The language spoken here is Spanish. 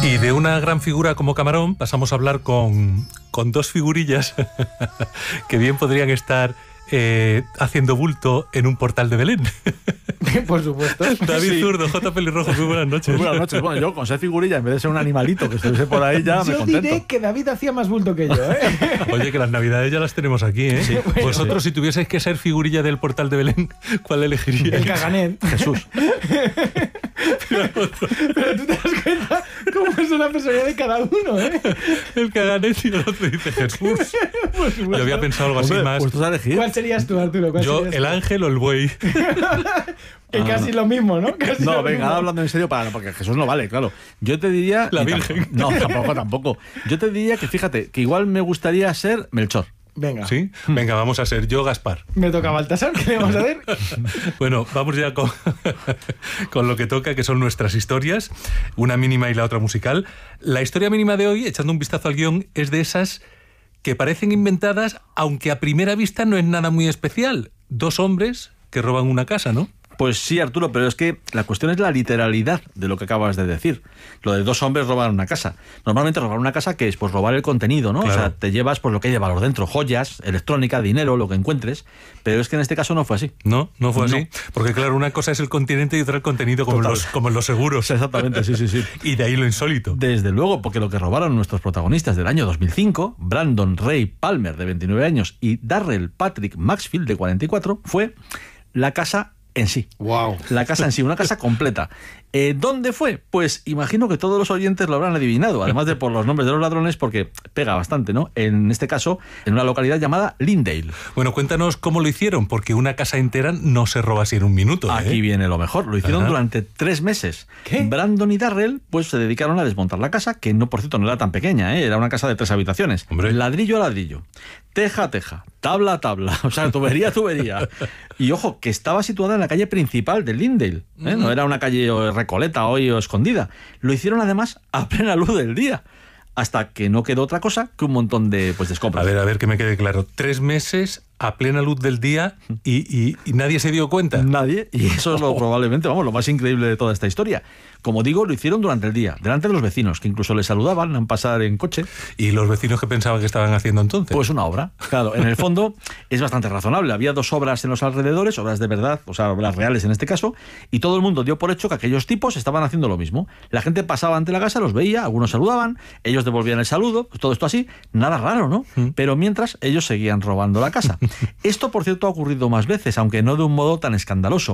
Y de una gran figura como Camarón pasamos a hablar con dos figurillas que bien podrían estar haciendo bulto en un portal de Belén. Por supuesto. David Zurdo, J. Pelirrojo, muy buenas noches. Muy buenas noches. Bueno, yo con ser figurilla, en vez de ser un animalito que estuviese por ahí, ya me contento. Yo diré que David hacía más bulto que yo, ¿eh? Oye, que las navidades ya las tenemos aquí, ¿eh? Sí, bueno, vosotros, si tuvieseis que ser figurilla del portal de Belén, ¿cuál elegiríais? El Caganet. Jesús. Pero tú te das cuenta cómo es una personalidad de cada uno, ¿eh? El Caganet y el otro dice Jesús. Yo había pensado algo así más. Pues tú sabes elegir. ¿Cuál serías tú, Arturo? Yo, el ángel o el buey. Que casi lo mismo, ¿no? Casi No, lo venga, mismo. hablando en serio, porque Jesús no vale, claro. Yo te diría... La Virgen. No, tampoco. Yo te diría que, fíjate, que igual me gustaría ser Melchor. Venga, ¿Sí? Venga, vamos a ser yo Gaspar. me toca Baltasar, ¿qué le vamos a hacer? Bueno, vamos ya con lo que toca, que son nuestras historias, una mínima y la otra musical. La historia mínima de hoy, echando un vistazo al guión, es de esas que parecen inventadas, aunque a primera vista no es nada muy especial. Dos hombres que roban una casa, ¿no? Pues sí, Arturo, pero es que la cuestión es la literalidad de lo que acabas de decir. Lo de dos hombres roban una casa. Normalmente robar una casa, ¿qué es? Pues robar el contenido, ¿no? Claro. O sea, te llevas pues lo que hay de valor dentro, joyas, electrónica, dinero, lo que encuentres. Pero es que en este caso no fue así. No fue No. así. Porque claro, una cosa es el continente y otra el contenido, como en los seguros. Exactamente, sí. Y de ahí lo insólito. Desde luego, porque lo que robaron nuestros protagonistas del año 2005, Brandon Ray Palmer, de 29 años, y Darrell Patrick Maxfield, de 44, fue la casa en sí. Wow. La casa en sí, una casa completa. ¿Dónde fue? Pues imagino que todos los oyentes lo habrán adivinado, además de por los nombres de los ladrones, porque pega bastante, ¿no? En este caso, en una localidad llamada Lindale. Bueno, cuéntanos cómo lo hicieron, porque una casa entera no se roba así en un minuto. Aquí viene lo mejor. Lo hicieron durante 3 meses. ¿Qué? Brandon y Darrell pues se dedicaron a desmontar la casa, que no, por cierto, no era tan pequeña, ¿eh? Era una casa de 3 habitaciones. Hombre. Ladrillo a ladrillo, teja a teja, tabla a tabla, o sea, tubería a tubería. Y ojo, que estaba situada en la calle principal de Lindale, ¿eh? No era una calle recoleta hoy o escondida. Lo hicieron además a plena luz del día, hasta que no quedó otra cosa que un montón de escombros. A ver, que me quede claro. 3 meses a plena luz del día y nadie se dio cuenta. Nadie, y eso es probablemente, lo más increíble de toda esta historia. Como digo, lo hicieron durante el día, delante de los vecinos, que incluso les saludaban al pasar en coche. ¿Y los vecinos qué pensaban que estaban haciendo entonces? Pues una obra. Claro, en el fondo es bastante razonable. Había 2 obras en los alrededores, obras de verdad, o sea, obras reales en este caso, y todo el mundo dio por hecho que aquellos tipos estaban haciendo lo mismo. La gente pasaba ante la casa, los veía, algunos saludaban, ellos devolvían el saludo, pues todo esto así, nada raro, ¿no? Pero mientras ellos seguían robando la casa. Esto, por cierto, ha ocurrido más veces, aunque no de un modo tan escandaloso.